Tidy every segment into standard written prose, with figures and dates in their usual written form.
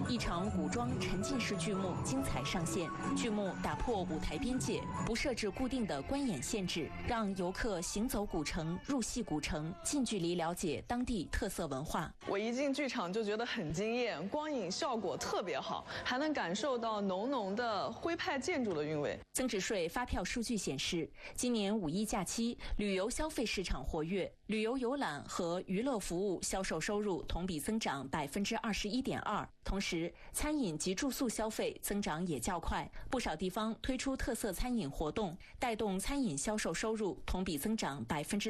一场古装沉浸式剧目精彩上线。剧目打破舞台边界，不设置固定的观演限制，让游客行走古城、入戏古城，近距离了解当地特色文化。 我一进剧场就觉得很惊艳，光影效果特别好，还能感受到浓浓的徽派建筑的韵味。 增值税发票数据显示，今年五一假期旅游消费市场活跃，旅游游览和娱乐服务销售收入同比增长21.2%。同时，餐饮及住宿消费增长也较快，不少地方推出特色餐饮活动，带动餐饮销售收入同比增长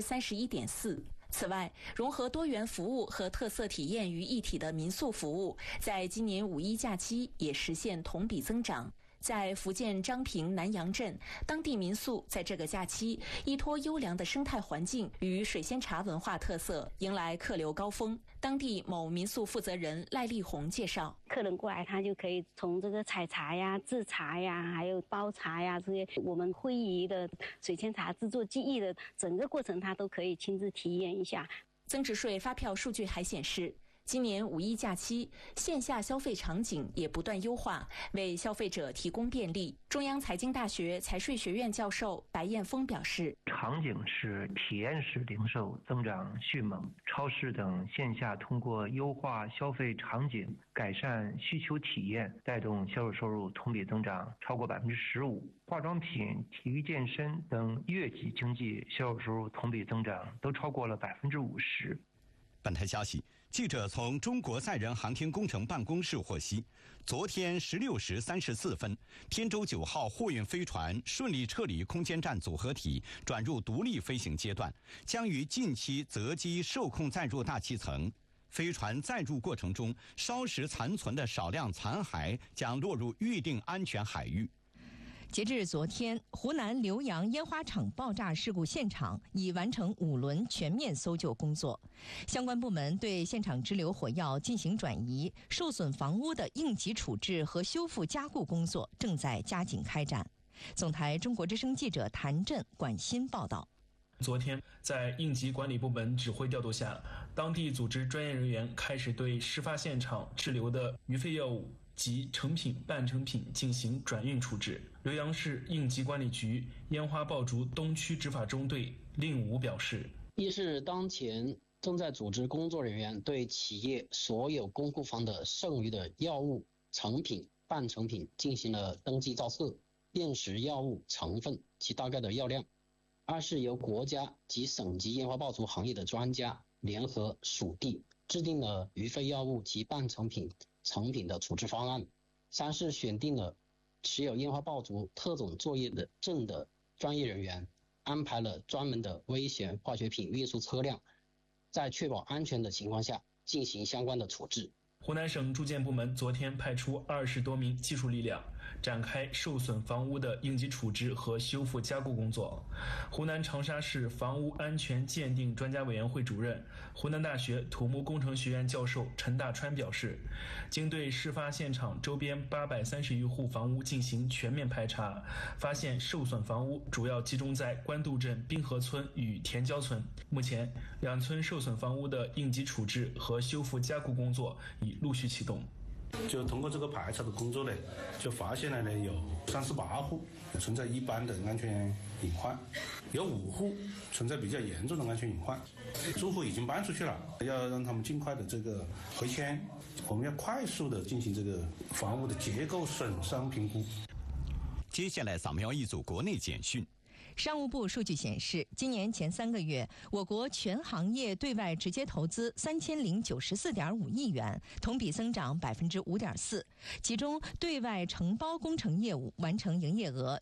31.4%。此外，融合多元服务和特色体验于一体的民宿服务，在今年五一假期也实现同比增长。在福建漳平南阳镇，当地民宿在这个假期依托优良的生态环境与水仙茶文化特色，迎来客流高峰。当地某民宿负责人赖丽红介绍， 客人过来他就可以从这个采茶呀、制茶呀，还有包茶呀这些我们会宜的水仙茶制作技艺的整个过程他都可以亲自体验一下。 增值税发票数据还显示，今年五一假期，线下消费场景也不断优化，为消费者提供便利。中央财经大学财税学院教授白彦峰表示， 场景式、体验式零售增长迅猛，超市等线下通过优化消费场景、改善需求体验，带动销售收入同比增长超过15%。化妆品、体育健身等月季经济销售收入同比增长都超过了50%。 本台消息，记者从中国载人航天工程办公室获悉，昨天16时34分，天舟9号货运飞船顺利撤离空间站组合体，转入独立飞行阶段，将于近期择机受控载入大气层。飞船载入过程中，烧蚀残存的少量残骸将落入预定安全海域。 截至昨天，湖南浏阳烟花厂爆炸事故现场已完成5轮全面搜救工作，相关部门对现场支流火药进行转移，受损房屋的应急处置和修复加固工作正在加紧开展。总台中国之声记者谭震、管欣报道。 昨天，在应急管理部门指挥调度下，当地组织专业人员开始对事发现场滞留的余废药物及成品、半成品进行转运处置。浏阳市应急管理局烟花爆竹东区执法中队令武表示， 一是当前正在组织工作人员对企业所有公库房的剩余的药物、成品、半成品进行了登记造册，辨识药物成分及大概的药量。二是由国家及省级烟花爆竹行业的专家联合属地制定了余废药物及半成品、成品的处置方案。三是选定了持有烟花爆竹特种作业的证的专业人员，安排了专门的危险化学品运输车辆，在确保安全的情况下进行相关的处置。 湖南省住建部门昨天派出20多名技术力量，展开受损房屋的应急处置和修复加固工作。湖南长沙市房屋安全鉴定专家委员会主任、湖南大学土木工程学院教授陈大川表示，经对事发现场周边830余户房屋进行全面排查，发现受损房屋主要集中在官渡镇滨河村与田郊村。目前2村受损房屋的应急处置和修复加固工作已陆续启动。 就通过这个排查的工作呢，就发现了有38户存在一般的安全隐患，有5户存在比较严重的安全隐患。住户已经搬出去了，要让他们尽快的这个回迁，我们要快速的进行这个房屋的结构损伤评估。 接下来扫描一组国内简讯。 商务部数据显示，今年前3个月，我国全行业对外直接投资3094.5亿元，同比增长5.4%，其中对外承包工程业务完成营业额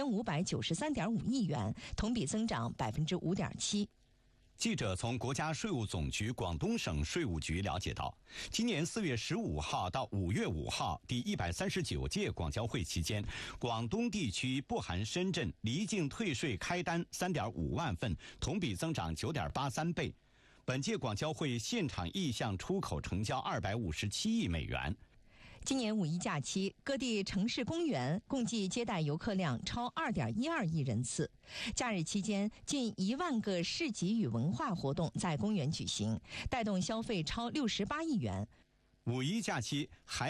2593.5亿元，同比增长5.7%。 记者从国家税务总局广东省税务局了解到，今年4月15号到5月5号第139届广交会期间，广东地区不含深圳离境退税开单3.5万份，同比增长9.83倍。本届广交会现场意向出口成交257亿美元。 今年五一假期，各地城市公园共计接待游客量超2.12亿人次。假日期间，近1万个市集与文化活动在公园举行，带动消费超68亿元。 五一假期还